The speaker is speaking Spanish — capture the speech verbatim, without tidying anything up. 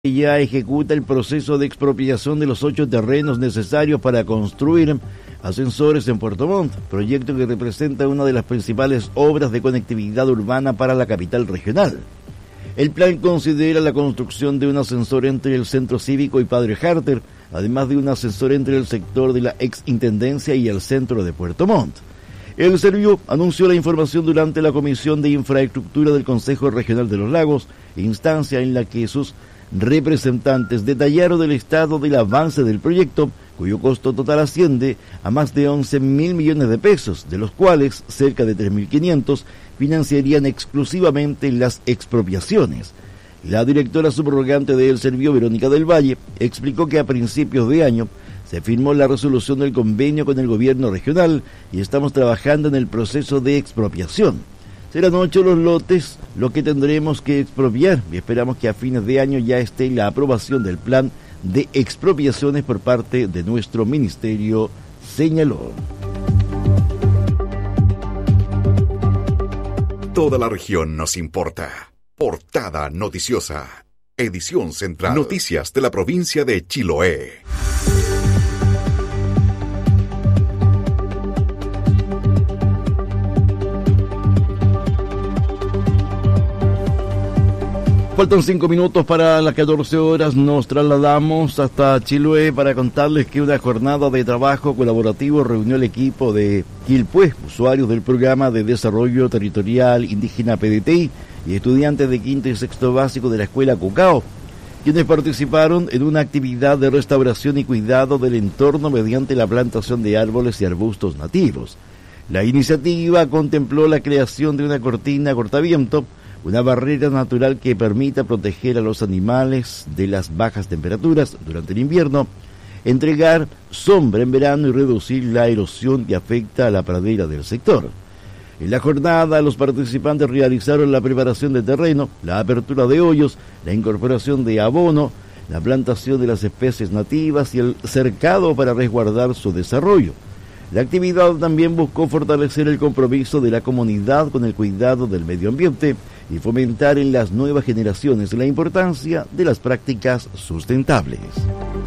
ya ejecuta el proceso de expropiación de los ocho terrenos necesarios para construir ascensores en Puerto Montt, proyecto que representa una de las principales obras de conectividad urbana para la capital regional. El plan considera la construcción de un ascensor entre el Centro Cívico y Padre Harter, además de un ascensor entre el sector de la ex-intendencia y el centro de Puerto Montt. El Servio anunció la información durante la Comisión de Infraestructura del Consejo Regional de los Lagos, instancia en la que sus representantes detallaron el estado del avance del proyecto, cuyo costo total asciende a más de once mil millones de pesos, de los cuales cerca de tres mil quinientos financiarían exclusivamente las expropiaciones. La directora subrogante de El Servio, Verónica del Valle, explicó que a principios de año se firmó la resolución del convenio con el gobierno regional y estamos trabajando en el proceso de expropiación. Serán ocho los lotes lo que tendremos que expropiar y esperamos que a fines de año ya esté la aprobación del plan de expropiaciones por parte de nuestro ministerio, señaló. Toda la región nos importa. Portada noticiosa. Edición central. Noticias de la provincia de Chiloé. Faltan cinco minutos para las catorce horas. Nos trasladamos hasta Chiloé para contarles que una jornada de trabajo colaborativo reunió el equipo de Quilpué, usuarios del Programa de Desarrollo Territorial Indígena P D T I y estudiantes de quinto y sexto básico de la Escuela Cucao, quienes participaron en una actividad de restauración y cuidado del entorno mediante la plantación de árboles y arbustos nativos. La iniciativa contempló la creación de una cortina cortaviento, una barrera natural que permita proteger a los animales de las bajas temperaturas durante el invierno, entregar sombra en verano y reducir la erosión que afecta a la pradera del sector. En la jornada, los participantes realizaron la preparación de terreno, la apertura de hoyos, la incorporación de abono, la plantación de las especies nativas y el cercado para resguardar su desarrollo. La actividad también buscó fortalecer el compromiso de la comunidad con el cuidado del medio ambiente y fomentar en las nuevas generaciones la importancia de las prácticas sustentables.